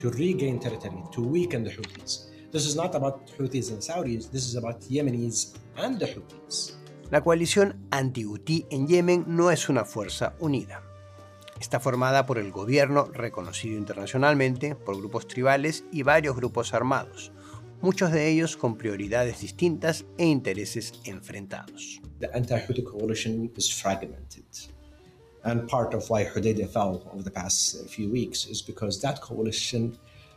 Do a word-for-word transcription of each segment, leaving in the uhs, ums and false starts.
to regain territory, to weaken the Houthis. This is not about Houthis and Saudis, this is about Yemenis and the Houthis. La coalición anti-hutí en Yemen no es una fuerza unida. Está formada por el gobierno reconocido internacionalmente, por grupos tribales y varios grupos armados, muchos de ellos con prioridades distintas e intereses enfrentados. The anti-Houthi coalition is fragmented. And part of why Hodeidah fell over the past few weeks is because that coalition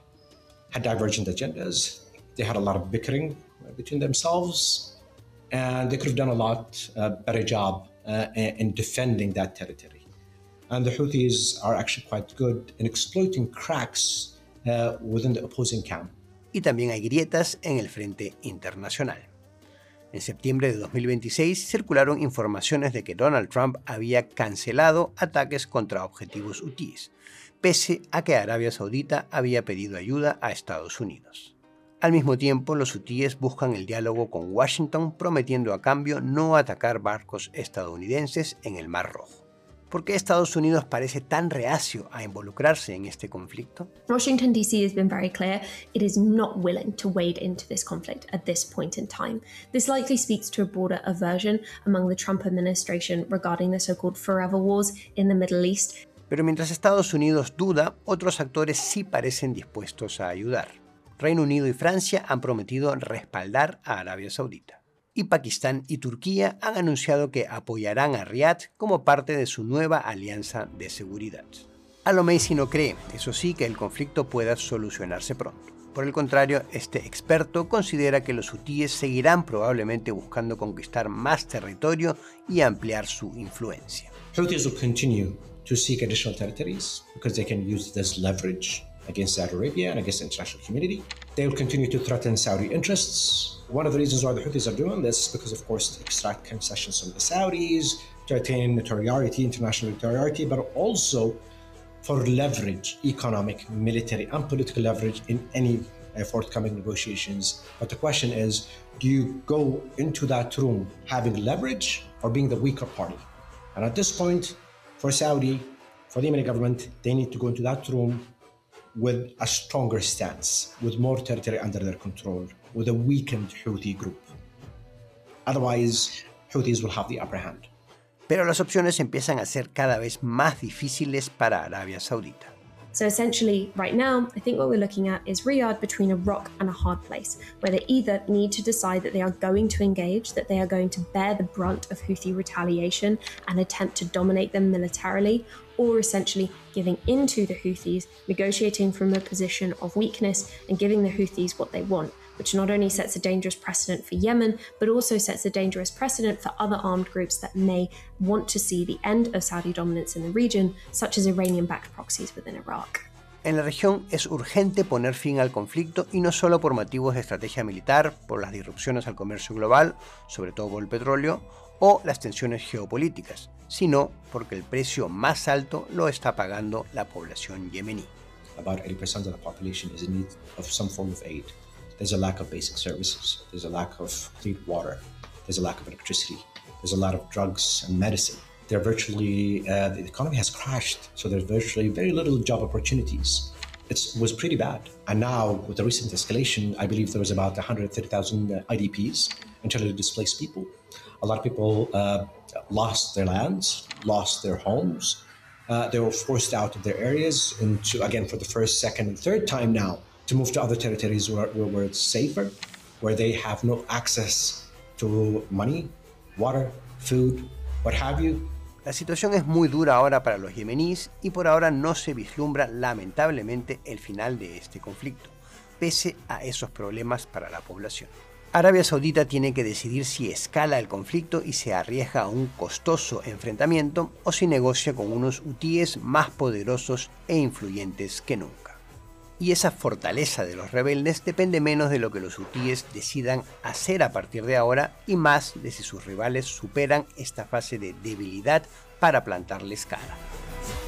had divergent agendas. They had a lot of bickering between themselves, and they could have done a lot uh, better job uh, in defending that territory. And the Houthis are actually quite good in exploiting cracks uh, within the opposing camp. Y también hay grietas en el frente internacional. En septiembre de dos mil veintiséis circularon informaciones de que Donald Trump había cancelado ataques contra objetivos hutíes, pese a que Arabia Saudita había pedido ayuda a Estados Unidos. Al mismo tiempo, los hutíes buscan el diálogo con Washington, prometiendo a cambio no atacar barcos estadounidenses en el Mar Rojo. ¿Por qué Estados Unidos parece tan reacio a involucrarse en este conflicto? Washington, D C has been very clear it is not willing to wade into this conflict at this point in time. This likely speaks to a broader aversion among the Trump administration regarding the so-called forever wars in the Middle East. Pero mientras Estados Unidos duda, otros actores sí parecen dispuestos a ayudar. Reino Unido y Francia han prometido respaldar a Arabia Saudita. Y Pakistán y Turquía han anunciado que apoyarán a Riad como parte de su nueva alianza de seguridad. Al-Omeisi no cree, eso sí, que el conflicto pueda solucionarse pronto. Por el contrario, este experto considera que los hutíes seguirán probablemente buscando conquistar más territorio y ampliar su influencia. Houthis will continue to seek additional territories because they can use this leverage against Saudi Arabia and against the international community. They will continue to threaten Saudi interests. One of the reasons why the Houthis are doing this is because, of course, to extract concessions from the Saudis, to attain notoriety, international notoriety, but also for leverage, economic, military, and political leverage in any uh, forthcoming negotiations. But the question is, do you go into that room having leverage or being the weaker party? And at this point, for Saudi, for the Yemeni government, they need to go into that room with a stronger stance, with more territory under their control, with a weakened Houthi group. Otherwise, Houthis will have the upper hand. Pero las opciones empiezan a ser cada vez más difíciles para Arabia Saudita. So essentially, right now, I think what we're looking at is Riyadh between a rock and a hard place, where they either need to decide that they are going to engage, that they are going to bear the brunt of Houthi retaliation and attempt to dominate them militarily, or essentially giving in to the Houthis, negotiating from a position of weakness and giving the Houthis what they want, which not only sets a dangerous precedent for Yemen, but also sets a dangerous precedent for other armed groups that may want to see the end of Saudi dominance in the region, such as Iranian-backed proxies within Iraq. En la región es urgente poner fin al conflicto y no solo por motivos de estrategia militar, por las disrupciones al comercio global, sobre todo por el petróleo, o las tensiones geopolíticas, sino porque el precio más alto lo está pagando la población yemení. About eighty percent of the population is in need of some form of aid. There's a lack of basic services. There's a lack of clean water. There's a lack of electricity. There's a lot of drugs and medicine. They're virtually, uh, the economy has crashed, so there's virtually very little job opportunities. It was pretty bad. And now, with the recent escalation, I believe there was about one hundred thirty thousand I D Ps, internally displaced people. A lot of people uh, lost their lands, lost their homes. Uh, they were forced out of their areas into, again, for the first, second, and third time now, to move to other territories where, where, where it's safer, where they have no access to money, water, food, what have you. La situación es muy dura ahora para los yemeníes y por ahora no se vislumbra lamentablemente el final de este conflicto, pese a esos problemas para la población. Arabia Saudita tiene que decidir si escala el conflicto y se arriesga a un costoso enfrentamiento o si negocia con unos hutíes más poderosos e influyentes que nunca. Y esa fortaleza de los rebeldes depende menos de lo que los hutíes decidan hacer a partir de ahora y más de si sus rivales superan esta fase de debilidad para plantarles cara.